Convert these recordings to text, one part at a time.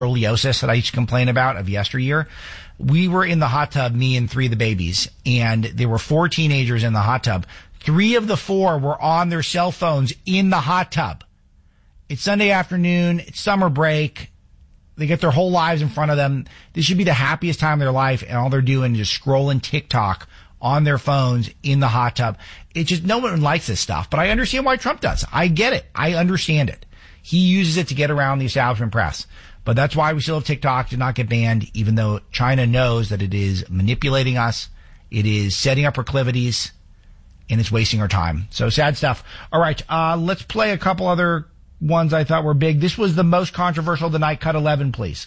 scoliosis that I used to complain about of yesteryear. We were in the hot tub, me and 3 of the babies, and there were 4 teenagers in the hot tub. 3 of the 4 were on their cell phones in the hot tub. It's Sunday afternoon. It's summer break. They get their whole lives in front of them. This should be the happiest time of their life, and all they're doing is just scrolling TikTok on their phones in the hot tub. It just, no one likes this stuff, but I understand why Trump does. I get it. I understand it. He uses it to get around the establishment press. But that's why we still have TikTok to not get banned, even though China knows that it is manipulating us, it is setting up proclivities, and it's wasting our time. So sad stuff. All right, let's play a couple other ones I thought were big. This was the most controversial of the night. Cut 11, please.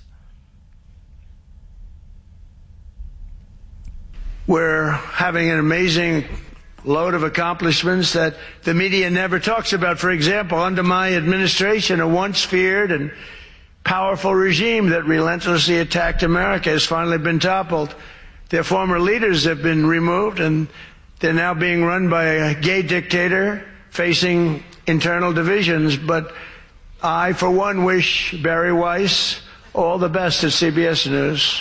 We're having an amazing load of accomplishments that the media never talks about. For example, under my administration, a once feared and powerful regime that relentlessly attacked America has finally been toppled. Their former leaders have been removed, and they're now being run by a gay dictator facing internal divisions. But I, for one, wish Barry Weiss all the best at CBS News.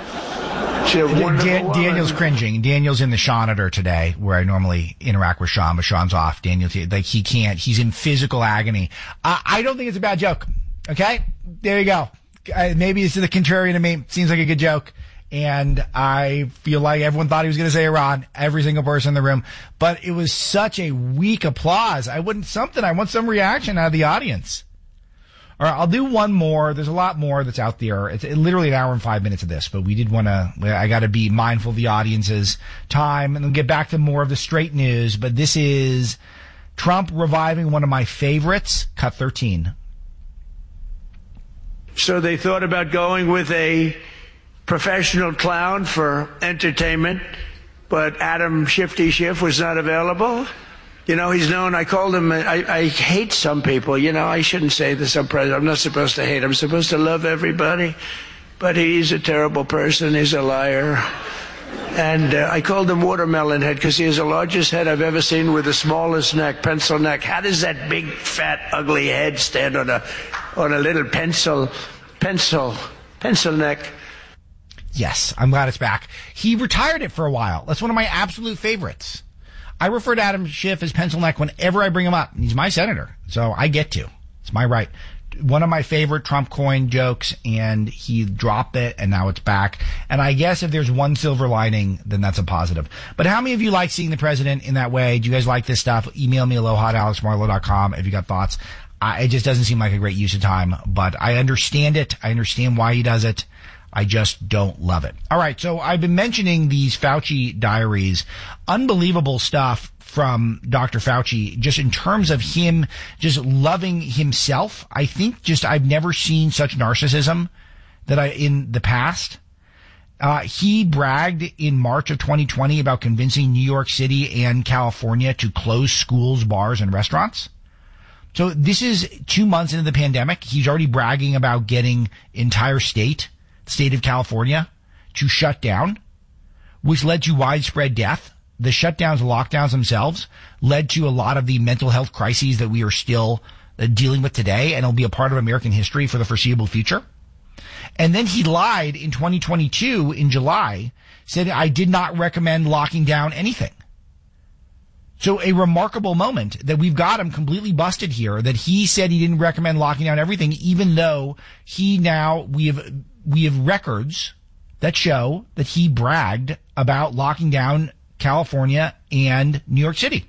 Daniel's cringing. Daniel's in the Sean editor today, where I normally interact with Sean, but Sean's off. Daniel, like, he can't. He's in physical agony. I don't think it's a bad joke. Okay? There you go. Maybe it's the contrarian to me. Seems like a good joke. And I feel like everyone thought he was going to say Iran. Every single person in the room. But it was such a weak applause. I want some reaction out of the audience. All right, I'll do one more. There's a lot more that's out there. It's literally an hour and 5 minutes of this, but we did want to, I got to be mindful of the audience's time, and we'll get back to more of the straight news. But this is Trump reviving one of my favorites, Cut 13. So they thought about going with a professional clown for entertainment, but Adam Shifty Schiff was not available. You know, he's known, I called him, I hate some people. You know, I shouldn't say this. I'm not supposed to hate. I'm supposed to love everybody. But he's a terrible person. He's a liar. And I called him Watermelon Head because he has the largest head I've ever seen with the smallest neck, pencil neck. How does that big, fat, ugly head stand on a little pencil neck? Yes, I'm glad it's back. He retired it for a while. That's one of my absolute favorites. I refer to Adam Schiff as pencil neck whenever I bring him up. He's my senator, so I get to. It's my right. One of my favorite Trump coin jokes, and he dropped it, and now it's back. And I guess if there's one silver lining, then that's a positive. But how many of you like seeing the president in that way? Do you guys like this stuff? Email me, aloha@alexmarlowe.com if you got thoughts. It just doesn't seem like a great use of time, but I understand it. I understand why he does it. I just don't love it. All right, so I've been mentioning these Fauci diaries. Unbelievable stuff from Dr. Fauci, just in terms of him just loving himself. I think just I've never seen such narcissism in the past. He bragged in March of 2020 about convincing New York City and California to close schools, bars, and restaurants. So this is 2 months into the pandemic. He's already bragging about getting entire state of California to shut down, which led to widespread death. The shutdowns, lockdowns themselves led to a lot of the mental health crises that we are still dealing with today, and it'll be a part of American history for the foreseeable future. And then he lied in 2022 in July, said, I did not recommend locking down anything. So a remarkable moment that we've got him completely busted here, that he said he didn't recommend locking down everything, even though we have records that show that he bragged about locking down California and New York City.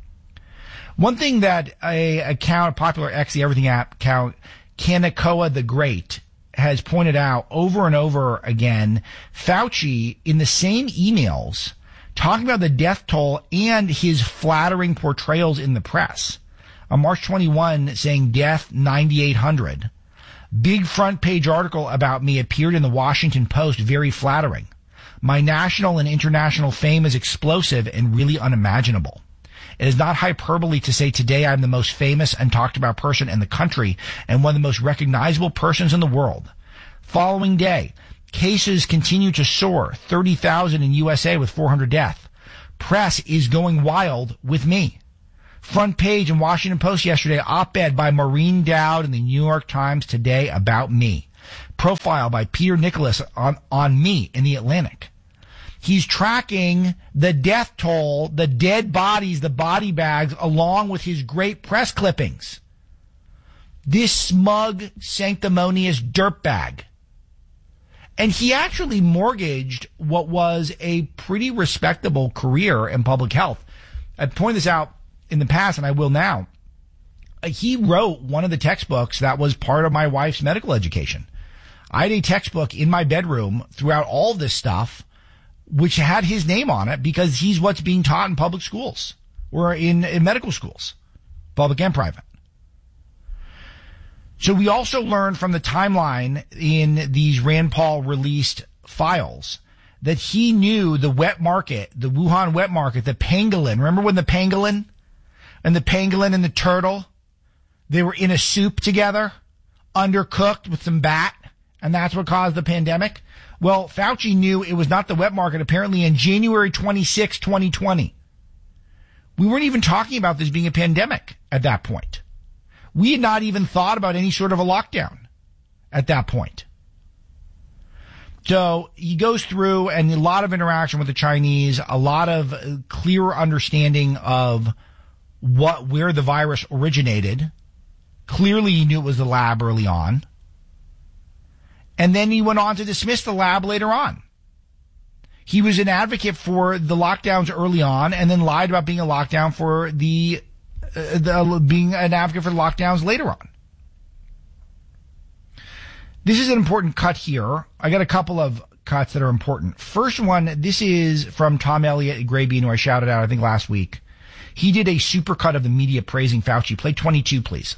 One thing that a popular X, the Everything app account, Kanekoa the Great, has pointed out over and over again, Fauci, in the same emails, talking about the death toll and his flattering portrayals in the press. On March 21, saying death 9,800. Big front page article about me appeared in the Washington Post, very flattering. My national and international fame is explosive and really unimaginable. It is not hyperbole to say today I'm the most famous and talked about person in the country and one of the most recognizable persons in the world. Following day, cases continue to soar, 30,000 in USA with 400 deaths. Press is going wild with me. Front page in Washington Post yesterday, op-ed by Maureen Dowd in the New York Times today about me. profile by Peter Nicholas on me in The Atlantic. He's tracking the death toll, the dead bodies, the body bags, along with his great press clippings. This smug, sanctimonious dirtbag. And he actually mortgaged what was a pretty respectable career in public health. I've pointed this out in the past, and I will now. He wrote one of the textbooks that was part of my wife's medical education. I had a textbook in my bedroom throughout all this stuff, which had his name on it because he's what's being taught in public schools or in medical schools, public and private. So we also learned from the timeline in these Rand Paul released files that he knew the wet market, the Wuhan wet market, the pangolin. Remember when the pangolin and the turtle, they were in a soup together, undercooked with some bat, and that's what caused the pandemic? Well, Fauci knew it was not the wet market apparently in January 26, 2020. We weren't even talking about this being a pandemic at that point. We had not even thought about any sort of a lockdown at that point. So he goes through and a lot of interaction with the Chinese, a lot of clearer understanding of where the virus originated. Clearly he knew it was the lab early on. And then he went on to dismiss the lab later on. He was an advocate for the lockdowns early on and then lied about being a lockdown for being an advocate for the lockdowns later on. This is an important cut here. I got a couple of cuts that are important. First one, this is from Tom Elliott at Gray Bean, who I shouted out, I think, last week. He did a super cut of the media praising Fauci. Play 22, please.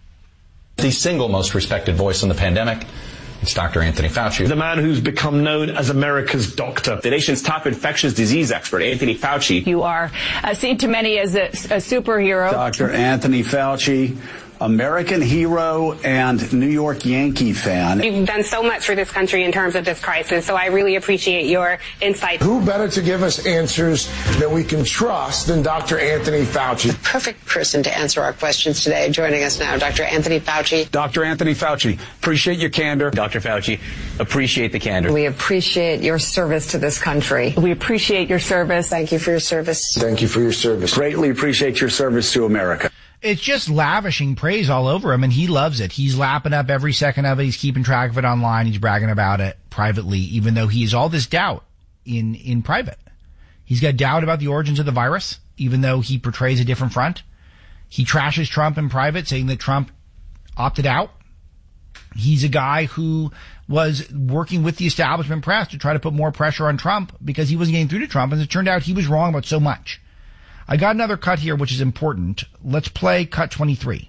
The single most respected voice on the pandemic. It's Dr. Anthony Fauci. The man who's become known as America's doctor. The nation's top infectious disease expert, Anthony Fauci. You are seen to many as a superhero. Dr. Anthony Fauci, American hero and New York Yankee fan. You've done so much for this country in terms of this crisis, so I really appreciate your insight. Who better to give us answers that we can trust than Dr. Anthony Fauci? The perfect person to answer our questions today. Joining us now, Dr. Anthony Fauci. Dr. Anthony Fauci, appreciate your candor. Dr. Fauci, appreciate the candor. We appreciate your service to this country. We appreciate your service. Thank you for your service. Thank you for your service. Greatly appreciate your service to America. It's just lavishing praise all over him, and he loves it. He's lapping up every second of it. He's keeping track of it online. He's bragging about it privately, even though he has all this doubt in private. He's got doubt about the origins of the virus, even though he portrays a different front. He trashes Trump in private, saying that Trump opted out. He's a guy who was working with the establishment press to try to put more pressure on Trump because he wasn't getting through to Trump, and it turned out he was wrong about so much. I got another cut here, which is important. Let's play cut 23.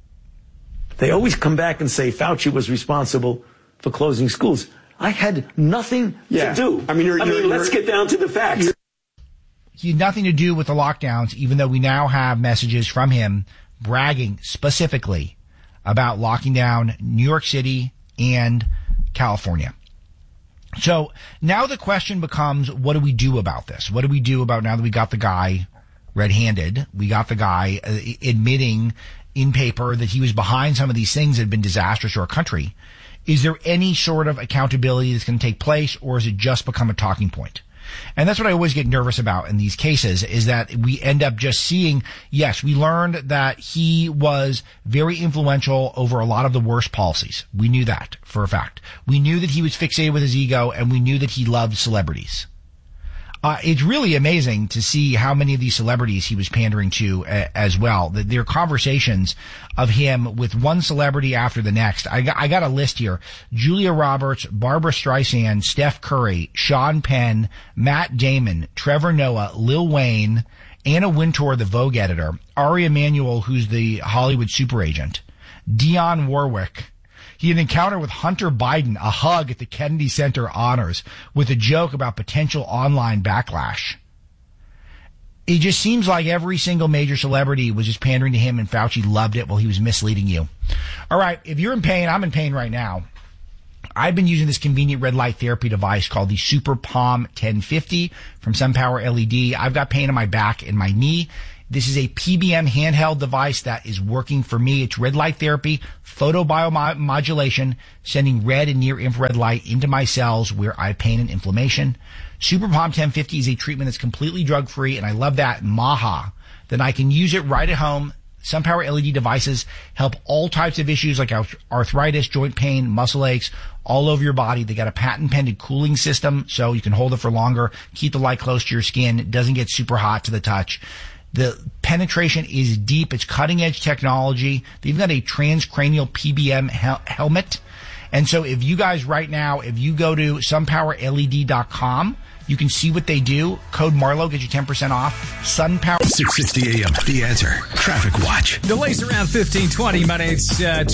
They always come back and say Fauci was responsible for closing schools. I had nothing to do. I mean, let's get down to the facts. He had nothing to do with the lockdowns, even though we now have messages from him bragging specifically about locking down New York City and California. So now the question becomes, what do we do about this? What do we do about now that we got the guy red-handed? We got the guy admitting in paper that he was behind some of these things that have been disastrous to our country. Is there any sort of accountability that's going to take place, or has it just become a talking point? And that's what I always get nervous about in these cases, is that we end up just seeing, yes, we learned that he was very influential over a lot of the worst policies. We knew that for a fact. We knew that he was fixated with his ego, and we knew that he loved celebrities. It's really amazing to see how many of these celebrities he was pandering to as well. There are conversations of him with one celebrity after the next. I got a list here. Julia Roberts, Barbara Streisand, Steph Curry, Sean Penn, Matt Damon, Trevor Noah, Lil Wayne, Anna Wintour, the Vogue editor, Ari Emanuel, who's the Hollywood super agent, Dionne Warwick. He had an encounter with Hunter Biden, a hug at the Kennedy Center honors, with a joke about potential online backlash. It just seems like every single major celebrity was just pandering to him, and Fauci loved it while he was misleading you. All right, if you're in pain, I'm in pain right now. I've been using this convenient red light therapy device called the Super Palm 1050 from SunPower LED. I've got pain in my back and my knee. This is a PBM handheld device that is working for me. It's red light therapy, photobiomodulation, sending red and near infrared light into my cells where I have pain and inflammation. Super Palm 1050 is a treatment that's completely drug-free, and I love that. Maha. Then I can use it right at home. SunPower LED devices help all types of issues like arthritis, joint pain, muscle aches, all over your body. They got a patent-pending cooling system, so you can hold it for longer, keep the light close to your skin. It doesn't get super hot to the touch. The penetration is deep. It's cutting-edge technology. They've got a transcranial PBM helmet. And so if you guys right now, if you go to sunpowerled.com, you can see what they do. Code Marlowe gets you 10% off. SunPower. 660 AM. The Answer. Traffic Watch. Delays around 1520, but it's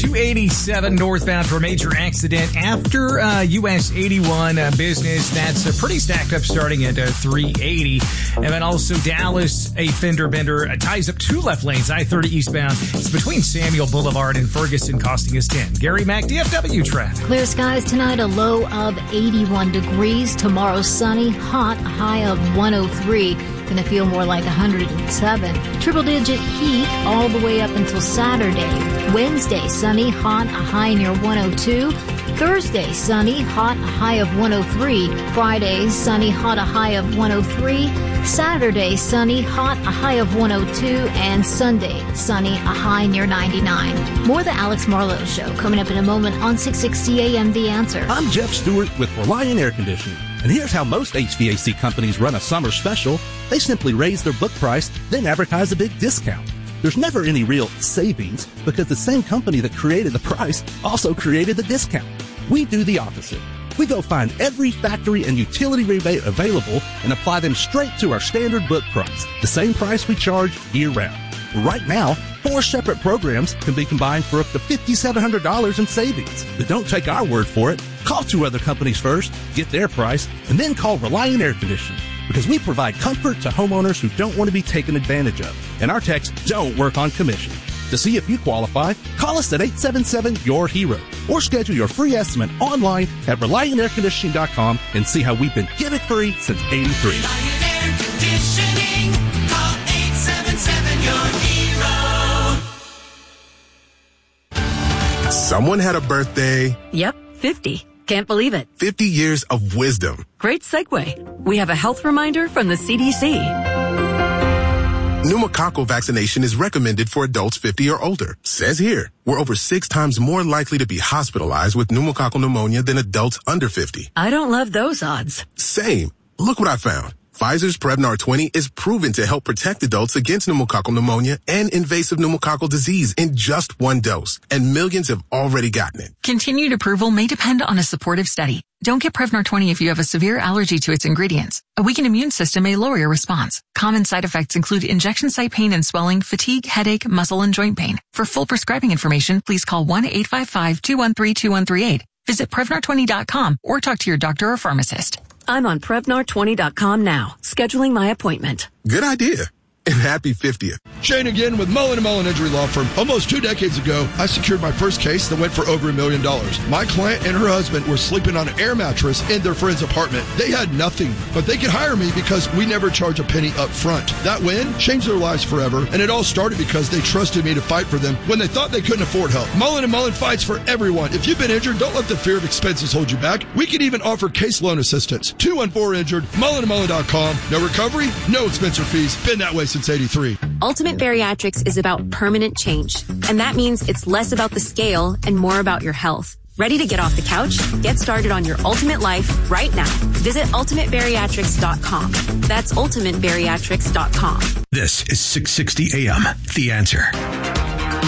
287 northbound for a major accident after US 81 business. That's pretty stacked up starting at 380. And then also Dallas, a fender bender ties up 2 left lanes, I-30 eastbound. It's between Samuel Boulevard and Ferguson, costing us 10. Gary Mack, DFW traffic. Clear skies tonight, a low of 81 degrees. Tomorrow, sunny, hot, a high of 103. Going to feel more like 107. Triple-digit heat all the way up until Saturday. Wednesday, sunny, hot, a high near 102. Thursday, sunny, hot, a high of 103. Friday, sunny, hot, a high of 103. Saturday, sunny, hot, a high of 102. And Sunday, sunny, a high near 99. More The Alex Marlowe Show coming up in a moment on 660 AM The Answer. I'm Jeff Stewart with Reliant Air Conditioning. And here's how most HVAC companies run a summer special. They simply raise their book price, then advertise a big discount. There's never any real savings because the same company that created the price also created the discount. We do the opposite. We go find every factory and utility rebate available and apply them straight to our standard book price, the same price we charge year-round. Right now, 4 separate programs can be combined for up to $5,700 in savings. But don't take our word for it. Call 2 other companies first, get their price, and then call Reliant Air Conditioning. Because we provide comfort to homeowners who don't want to be taken advantage of. And our techs don't work on commission. To see if you qualify, call us at 877-YOUR-HERO or schedule your free estimate online at ReliantAirConditioning.com and see how we've been gimmick-free since '83. Reliant Air Conditioning. Call 877-YOUR-HERO. Someone had a birthday. Yep, 50. Can't believe it. 50 years of wisdom. Great segue. We have a health reminder from the CDC. Pneumococcal vaccination is recommended for adults 50 or older. Says here, we're over 6 times more likely to be hospitalized with pneumococcal pneumonia than adults under 50. I don't love those odds. Same. Look what I found. Pfizer's Prevnar 20 is proven to help protect adults against pneumococcal pneumonia and invasive pneumococcal disease in just 1 dose. And millions have already gotten it. Continued approval may depend on a supportive study. Don't get Prevnar 20 if you have a severe allergy to its ingredients. A weakened immune system may lower your response. Common side effects include injection site pain and swelling, fatigue, headache, muscle, and joint pain. For full prescribing information, please call 1-855-213-2138. Visit Prevnar20.com or talk to your doctor or pharmacist. I'm on Prevnar20.com now, scheduling my appointment. Good idea. And happy 50th. Shane again with Mullen & Mullen Injury Law Firm. Almost 2 decades ago, I secured my first case that went for over $1 million. My client and her husband were sleeping on an air mattress in their friend's apartment. They had nothing, but they could hire me because we never charge a penny up front. That win changed their lives forever, and it all started because they trusted me to fight for them when they thought they couldn't afford help. Mullen & Mullen fights for everyone. If you've been injured, don't let the fear of expenses hold you back. We can even offer case loan assistance. 214-INJURED, mullenandmullen.com. No recovery, no expense or fees. Been that way since '83. Ultimate Bariatrics is about permanent change, and that means it's less about the scale and more about your health. Ready to get off the couch? Get started on your ultimate life right now. Visit ultimatebariatrics.com. That's ultimatebariatrics.com. This is 660 AM, The Answer.